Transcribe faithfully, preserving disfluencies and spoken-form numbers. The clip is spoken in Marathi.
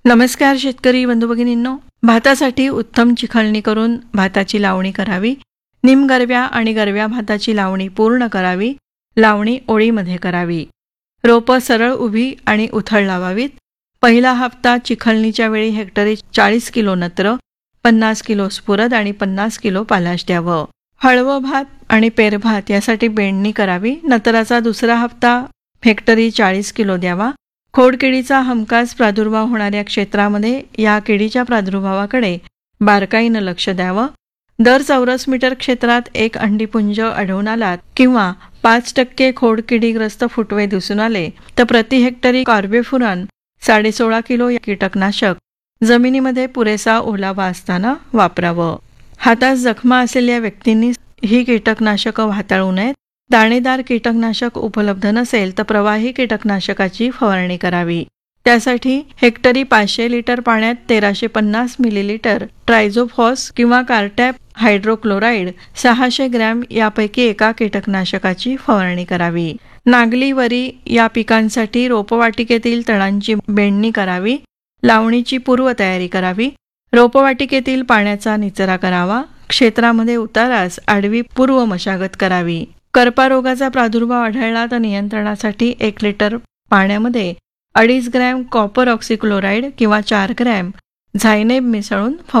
नमस्कार शेतकरी बंधू भगिनींनो, भातासाठी उत्तम चिखलणी करून भाताची लावणी करावी. निमगरव्या आणि गरव्या भाताची लावणी पूर्ण करावी. लावणी ओळीमध्ये करावी. रोपं सरळ उभी आणि उथळ लावावीत. पहिला हप्ता चिखलणीच्या वेळी हेक्टरी चाळीस किलो नत्र, पन्नास किलो स्फुरद आणि पन्नास किलो पालाश द्यावं. हळवं भात आणि पेरभात यासाठी बेंडणी करावी. नत्राचा दुसरा हप्ता हेक्टरी चाळीस किलो द्यावा. खोडकिडीचा हमखास प्रादुर्भाव होणाऱ्या क्षेत्रामध्ये या किडीच्या प्रादुर्भावाकडे बारकाईनं लक्ष द्यावं. दर चौरस मीटर क्षेत्रात एक अंडीपुंज आढळून आलात किंवा पाच टक्के खोडकिडीग्रस्त फुटवे दिसून आले तर प्रति हेक्टरी कार्बेफुरॉन साडे सोळा किलो या कीटकनाशक जमिनीमध्ये पुरेसा ओलावा असताना वापरावं. हातात जखमा असलेल्या व्यक्तींनी ही कीटकनाशकं हाताळू नयेत. दाणेदार कीटकनाशक उपलब्ध नसेल तर प्रवाही कीटकनाशकाची फवारणी करावी. त्यासाठी हेक्टरी पाचशे लिटर पाण्यात तेराशे पन्नास मिलीलिटर ट्रायझोफॉस किंवा कार्टॅप हायड्रोक्लोराईड सहाशे ग्रॅम यापैकी एका कीटकनाशकाची फवारणी करावी. नागली, वरी या पिकांसाठी रोपवाटिकेतील तणांची बेंडणी करावी. लावणीची पूर्वतयारी करावी. रोपवाटिकेतील पाण्याचा निचरा करावा. क्षेत्रामध्ये उतारास आडवी पूर्व मशागत करावी. करपा रोगाचा प्रादुर्भाव आढळला तर नियंत्रणासाठी एक लिटर पाण्यामध्ये अडीच ग्रॅम कॉपर ऑक्सिक्लोराईड किंवा चार ग्रॅम झायनेब मिसळून